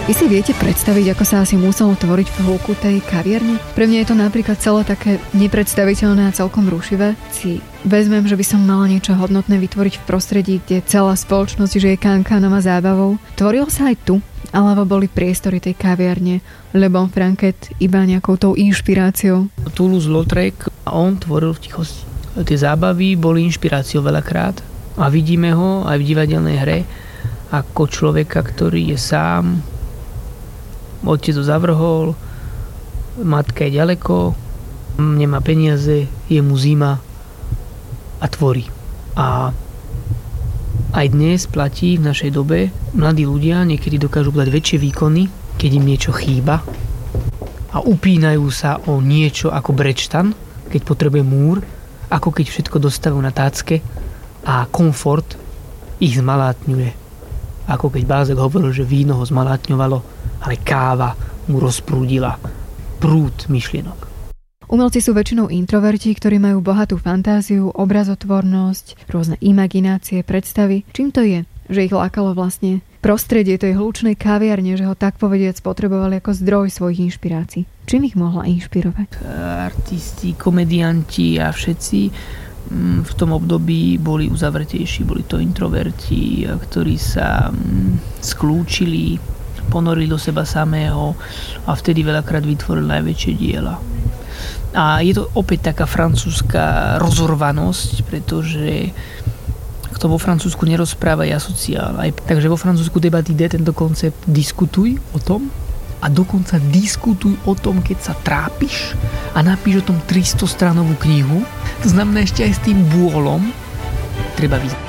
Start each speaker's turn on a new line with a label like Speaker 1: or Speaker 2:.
Speaker 1: Vy si viete predstaviť, ako sa asi muselo tvoriť v hĺbku tej kaviarne? Pre mňa je to napríklad celé také nepredstaviteľné a celkom rušivé. Si vezmem, že by som mala niečo hodnotné vytvoriť v prostredí, kde celá spoločnosť žije kankánom a zábavou. Tvorilo sa aj tu, alebo boli priestory tej kaviarne Le Bon Franquet iba nejakou tou inšpiráciou?
Speaker 2: Toulouse-Lautrec, on tvoril v tichosti. Tie zábavy boli inšpiráciou veľakrát a vidíme ho aj v divadelnej hre ako človeka, ktorý je sám. Otec ho zavrhol, matka je ďaleko, nemá peniaze, je mu zima a tvorí. A aj dnes platí v našej dobe, mladí ľudia niekedy dokážu dať väčšie výkony, keď im niečo chýba a upínajú sa o niečo ako brečtan, keď potrebuje múr, ako keď všetko dostavujú na tácke a komfort ich zmalátňuje. Ako keď Bázek hovoril, že víno ho zmalátňovalo, ale káva mu rozprúdila prúd myšlienok.
Speaker 1: Umelci sú väčšinou introverti, ktorí majú bohatú fantáziu, obrazotvornosť, rôzne imaginácie, predstavy. Čím to je, že ich lákalo vlastne prostredie tej hlučnej kaviarne, že ho tak povediac potrebovali ako zdroj svojich inšpirácií? Čím ich mohla inšpirovať?
Speaker 2: Artisti, komedianti a všetci v tom období boli uzavretejší, boli to introverti, ktorí sa skľúčili, ponorili do seba samého a vtedy veľakrát vytvorili najväčšie diela. A je to opäť taká francúzska rozorvanosť, pretože kto vo Francúzsku nerozpráva, je asociál. Takže vo Francúzsku debaty ide tento koncept diskutuj o tom a dokonca diskutuj o tom, keď sa trápiš a napíš o tom 300-stranovú knihu. To znamená ešte aj s tým bôlom treba vyznať.